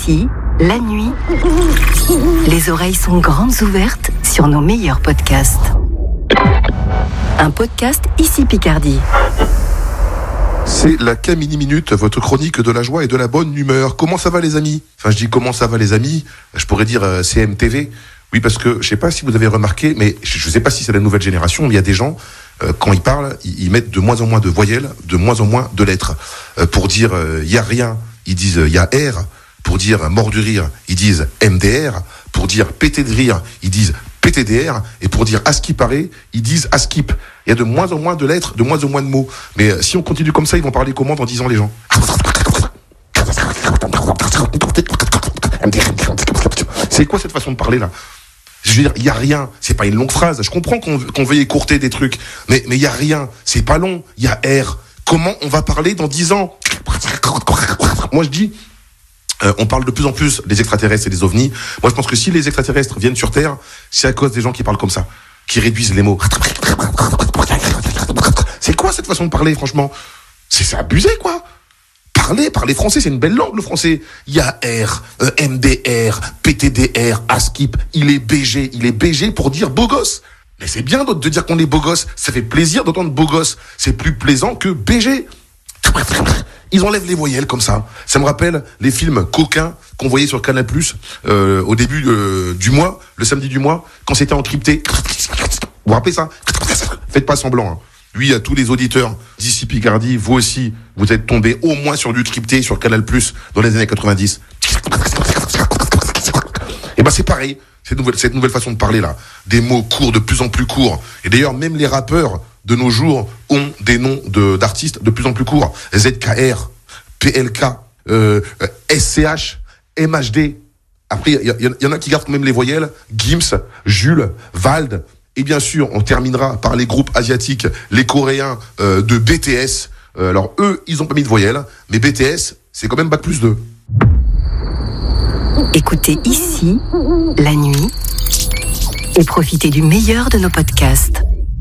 Ici, la nuit, les oreilles sont grandes ouvertes sur nos meilleurs podcasts. Un podcast Ici Picardie. C'est la Camini Minute, votre chronique de la joie et de la bonne humeur. Comment ça va les amis ? Enfin, je dis comment ça va les amis, je pourrais dire CMTV. Oui, parce que je sais pas si vous avez remarqué, mais je sais pas si c'est la nouvelle génération, mais il y a des gens, quand ils parlent, ils mettent de moins en moins de voyelles, de moins en moins de lettres. Pour dire il y a rien, ils disent il y a R. Pour dire mort du rire, ils disent MDR. Pour dire pété de rire, ils disent PTDR. Et pour dire à ce qui paraît, ils disent à skip. Il y a de moins en moins de lettres, de moins en moins de mots. Mais si on continue comme ça, ils vont parler comment dans 10 ans les gens ? C'est quoi cette façon de parler là ? Je veux dire, il y a rien. C'est pas une longue phrase. Je comprends qu'on veuille écourter des trucs, mais il y a rien. C'est pas long. Il y a R. Comment on va parler dans 10 ans ? Moi je dis. On parle de plus en plus des extraterrestres et des ovnis. Moi, je pense que si les extraterrestres viennent sur Terre, c'est à cause des gens qui parlent comme ça, qui réduisent les mots. C'est quoi cette façon de parler, franchement ? C'est abusé, quoi. Parler français, c'est une belle langue, le français. Il y a R, MDR, PTDR, ASKIP. Il est BG pour dire beau gosse. Mais c'est bien de dire qu'on est beau gosse. Ça fait plaisir d'entendre beau gosse. C'est plus plaisant que BG. Ils enlèvent les voyelles comme ça. Ça me rappelle les films coquins qu'on voyait sur Canal+, au début du mois, le samedi du mois, quand c'était encrypté. Vous vous rappelez ça ? Faites pas semblant. Hein. Oui, à tous les auditeurs d'ici Picardie, vous aussi, vous êtes tombés au moins sur du crypté sur Canal+, dans les années 90. Et ben c'est pareil, cette nouvelle façon de parler là. Des mots courts, de plus en plus courts. Et d'ailleurs, même les rappeurs de nos jours ont des noms d'artistes de plus en plus courts. ZKR, PLK, SCH, MHD. Après, il y en a qui gardent quand même les voyelles. Gims, Jules, Vald. Et bien sûr, on terminera par les groupes asiatiques, les Coréens de BTS. Alors eux, ils ont pas mis de voyelles, mais BTS, c'est quand même Bac+2. Écoutez Ici, la nuit, et profitez du meilleur de nos podcasts.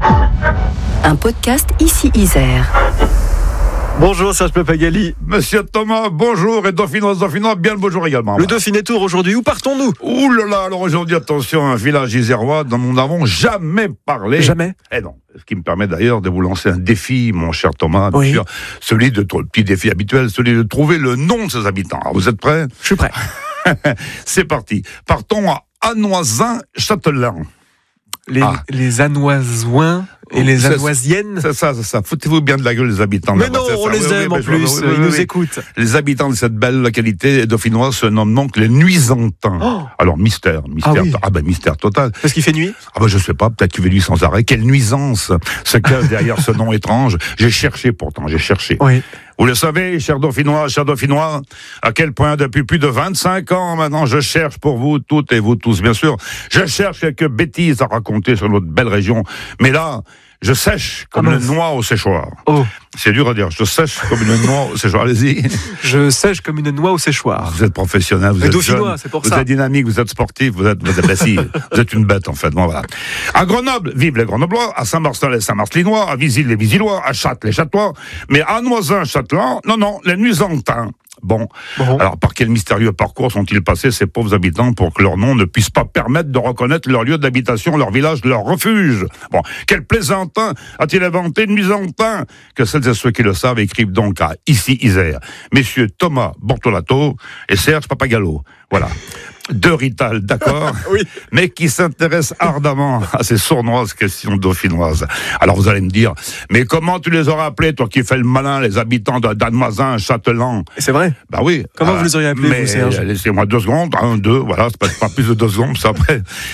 Un podcast Ici Isère. Bonjour Serge Papagali. Monsieur Thomas, bonjour, et Dauphinois, bien le bonjour également. Le Dauphiné Tour aujourd'hui, où partons-nous ? Ouh là là, alors aujourd'hui, attention, un village isérois dont nous n'avons jamais parlé. Jamais ? Eh non, ce qui me permet d'ailleurs de vous lancer un défi, mon cher Thomas, bien oui. sûr, celui de le petit défi habituel, celui de trouver le nom de ses habitants. Alors, vous êtes prêts ? Je suis prêt. C'est parti. Partons à Anoisin-Châtelain. Les Anoisoins et les Anoisiennes. C'est ça. Foutez-vous bien de la gueule des habitants. Mais non, on les aime en plus, ils nous écoutent. Les habitants de cette belle localité dauphinoise se nomment donc les Nuisantins. Oh. Alors, mystère. Oui. Mystère total. Parce qu'il fait nuit ? Je sais pas, peut-être qu'il fait nuit sans arrêt. Quelle nuisance se cache derrière ce nom étrange. J'ai cherché. Oui. Vous le savez, chers Dauphinois, à quel point depuis plus de 25 ans maintenant, je cherche pour vous toutes et vous tous, bien sûr. Je cherche quelques bêtises à raconter sur notre belle région. Mais là, je sèche comme une noix au séchoir. Oh. C'est dur à dire. Je sèche comme une noix au séchoir. Allez-y. Je sèche comme une noix au séchoir. Vous êtes professionnel, vous êtes Dauphinois, jeune, c'est pour vous ça. êtes dynamique, vous êtes sportif, vous êtes une bête en fait. Bon, voilà. À Grenoble, vivent les Grenoblois. À Saint-Marcel, les Saint-Marcelinois. À Visil, les Visillois. À Châtes, les Châtelois. Mais à Noisin-Châtelain, non, les Nuisantins. Bon. Alors par quel mystérieux parcours sont-ils passés ces pauvres habitants pour que leur nom ne puisse pas permettre de reconnaître leur lieu d'habitation, leur village, leur refuge ? Bon, quel plaisantin a-t-il inventé Nuisantin ? Que celles et ceux qui le savent écrivent donc à Ici Isère. Messieurs Thomas Bortolato et Serge Papagallo. Voilà. Deux Rital, d'accord, oui. Mais qui s'intéressent ardemment à ces sournoises questions dauphinoises. Alors vous allez me dire, mais comment tu les aurais appelés, toi qui fais le malin, les habitants d'Anoisin, Châtelain ? C'est vrai ? Bah oui. Comment vous les auriez appelés, vous, Serge ? Laissez-moi 2 secondes, 1, 2, voilà, c'est pas plus de 2 secondes, ça après.